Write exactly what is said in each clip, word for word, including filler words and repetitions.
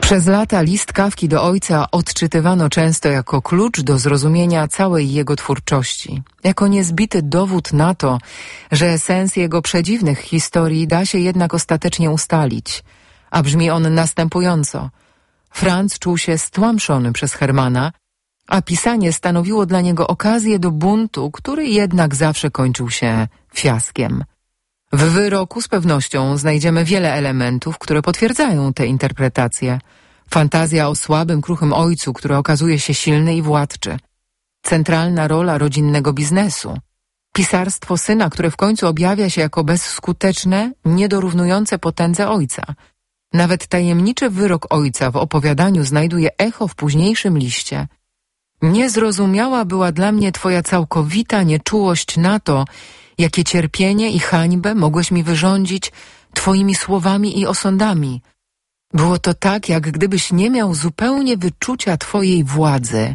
Przez lata list Kafki do ojca odczytywano często jako klucz do zrozumienia całej jego twórczości, jako niezbity dowód na to, że sens jego przedziwnych historii da się jednak ostatecznie ustalić, a brzmi on następująco. Franz czuł się stłamszony przez Hermana, a pisanie stanowiło dla niego okazję do buntu, który jednak zawsze kończył się fiaskiem. W wyroku z pewnością znajdziemy wiele elementów, które potwierdzają tę interpretację. Fantazja o słabym, kruchym ojcu, który okazuje się silny i władczy. Centralna rola rodzinnego biznesu. Pisarstwo syna, które w końcu objawia się jako bezskuteczne, niedorównujące potędze ojca. Nawet tajemniczy wyrok ojca w opowiadaniu znajduje echo w późniejszym liście. Niezrozumiała była dla mnie twoja całkowita nieczułość na to, jakie cierpienie i hańbę mogłeś mi wyrządzić twoimi słowami i osądami. Było to tak, jak gdybyś nie miał zupełnie wyczucia twojej władzy.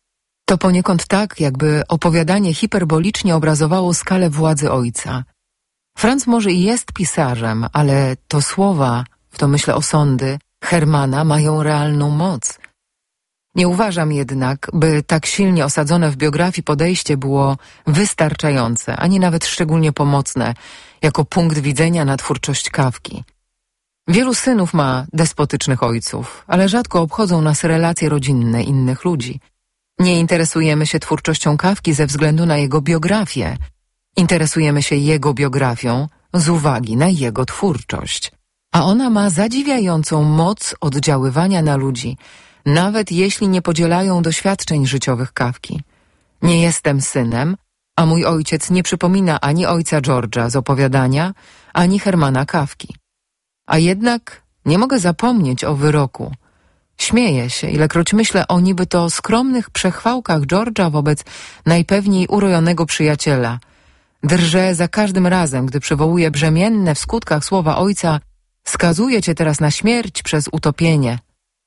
To poniekąd tak, jakby opowiadanie hiperbolicznie obrazowało skalę władzy ojca. Franz może i jest pisarzem, ale to słowa, w to myślę osądy, Hermana mają realną moc. Nie uważam jednak, by tak silnie osadzone w biografii podejście było wystarczające, ani nawet szczególnie pomocne, jako punkt widzenia na twórczość Kafki. Wielu synów ma despotycznych ojców, ale rzadko obchodzą nas relacje rodzinne innych ludzi. Nie interesujemy się twórczością Kafki ze względu na jego biografię. Interesujemy się jego biografią z uwagi na jego twórczość. A ona ma zadziwiającą moc oddziaływania na ludzi, nawet jeśli nie podzielają doświadczeń życiowych Kafki. Nie jestem synem, a mój ojciec nie przypomina ani ojca George'a z opowiadania, ani Hermana Kafki. A jednak nie mogę zapomnieć o wyroku. Śmieję się, ilekroć myślę o niby to skromnych przechwałkach George'a wobec najpewniej urojonego przyjaciela. Drżę za każdym razem, gdy przywołuję brzemienne w skutkach słowa ojca „skazuje cię teraz na śmierć przez utopienie”.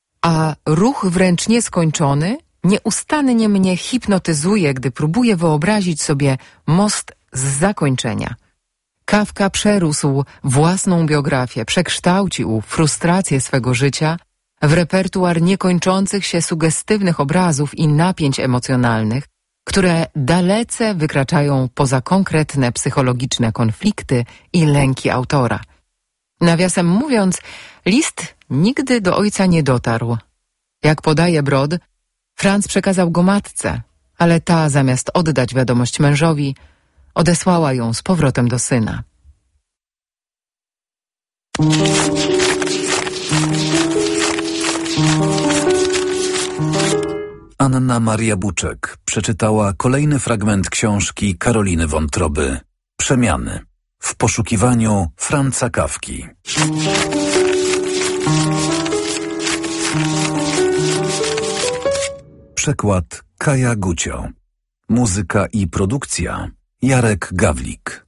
A ruch wręcz nieskończony nieustannie mnie hipnotyzuje, gdy próbuję wyobrazić sobie most z zakończenia. Kafka przerósł własną biografię, przekształcił frustrację swego życia w repertuar niekończących się sugestywnych obrazów i napięć emocjonalnych, które dalece wykraczają poza konkretne psychologiczne konflikty i lęki autora. Nawiasem mówiąc, list nigdy do ojca nie dotarł. Jak podaje Brod, Franz przekazał go matce, ale ta zamiast oddać wiadomość mężowi, odesłała ją z powrotem do syna. Anna Maria Buczek przeczytała kolejny fragment książki Karoliny Wątroby „Przemiany” w poszukiwaniu Franza Kafki. Przekład Kaja Gucio. Muzyka i produkcja Jarek Gawlik.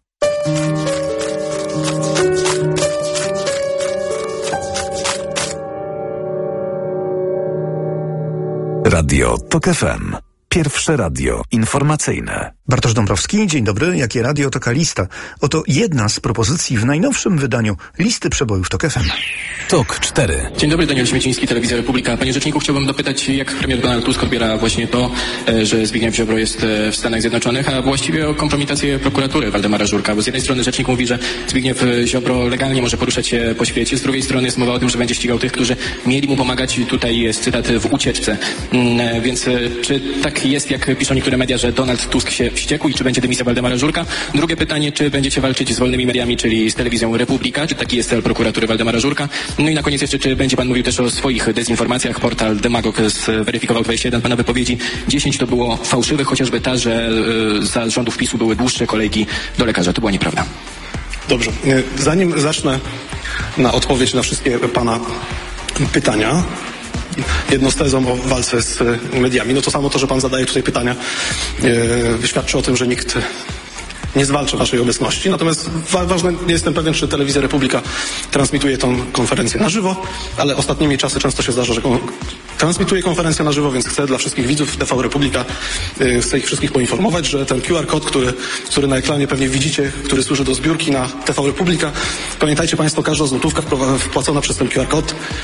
Radio Tok F M. Pierwsze radio informacyjne. Bartosz Dąbrowski, dzień dobry. Jakie radio, taka lista. Oto jedna z propozycji w najnowszym wydaniu listy przebojów Tok F M. Tok cztery. Dzień dobry, Daniel Śmieciński, Telewizja Republika. Panie rzeczniku, chciałbym dopytać, jak premier Donald Tusk odbiera właśnie to, że Zbigniew Ziobro jest w Stanach Zjednoczonych, a właściwie o kompromitację prokuratury Waldemara Żurka. Bo z jednej strony rzecznik mówi, że Zbigniew Ziobro legalnie może poruszać się po świecie, z drugiej strony jest mowa o tym, że będzie ścigał tych, którzy mieli mu pomagać. Tutaj jest cytat: w ucieczce. Więc czy tak jest, jak piszą niektóre media, że Donald Tusk się wściekł i czy będzie dymisja Waldemara Żurka? Drugie pytanie, czy będziecie walczyć z wolnymi mediami, czyli z Telewizją Republika? Czy taki jest cel prokuratury Waldemara Żurka? No i na koniec jeszcze, czy będzie pan mówił też o swoich dezinformacjach? Portal Demagog zweryfikował dwadzieścia jeden pana wypowiedzi. dziesięć to było fałszywych, chociażby ta, że y, za rządów PiSu były dłuższe kolejki do lekarza. To była nieprawda. Dobrze. Zanim zacznę na odpowiedź na wszystkie pana pytania, jedną z tezą o walce z mediami, no to samo to, że pan zadaje tutaj pytania, yy, świadczy o tym, że nikt nie zwalcza waszej obecności. Natomiast wa- ważne, nie jestem pewien, czy Telewizja Republika transmituje tą konferencję na żywo, ale ostatnimi czasy często się zdarza, że kon- transmituje konferencję na żywo, więc chcę dla wszystkich widzów T V Republika, yy, chcę ich wszystkich poinformować, że ten Q R kod, który, który na ekranie pewnie widzicie, który służy do zbiórki na T V Republika, pamiętajcie państwo, każda złotówka wpłacona przez ten Q R kod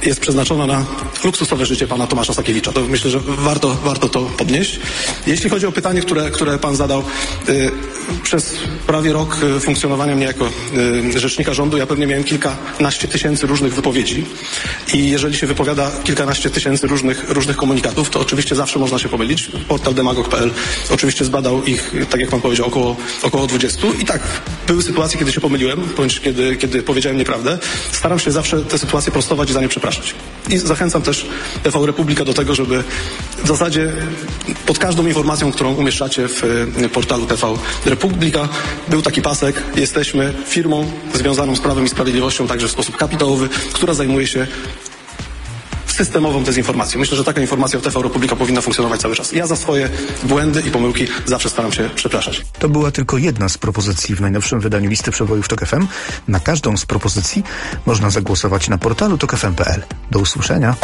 jest przeznaczona na luksusowe życie pana Tomasza Sakiewicza. To myślę, że warto, warto to podnieść. Jeśli chodzi o pytanie, które, które pan zadał, yy, przez prawie rok funkcjonowania mnie jako yy, rzecznika rządu, ja pewnie miałem kilkanaście tysięcy różnych wypowiedzi i jeżeli się wypowiada kilkanaście tysięcy różnych, różnych komunikatów, to oczywiście zawsze można się pomylić. Portal demagog kropka p l oczywiście zbadał ich, tak jak pan powiedział, około, około dwudziestu i tak, były sytuacje, kiedy się pomyliłem, bądź kiedy, kiedy powiedziałem nieprawdę. Staram się zawsze te sytuacje prostować i za nie przepraszać. I zachęcam też T V Republika do tego, żeby w zasadzie pod każdą informacją, którą umieszczacie w portalu T V Republika, był taki pasek. Jesteśmy firmą związaną z Prawem i Sprawiedliwością, także w sposób kapitałowy, która zajmuje się systemową dezinformacją. Myślę, że taka informacja w T V Republika powinna funkcjonować cały czas. Ja za swoje błędy i pomyłki zawsze staram się przepraszać. To była tylko jedna z propozycji w najnowszym wydaniu listy przebojów Tok F M. Na każdą z propozycji można zagłosować na portalu tok f m kropka p l. Do usłyszenia.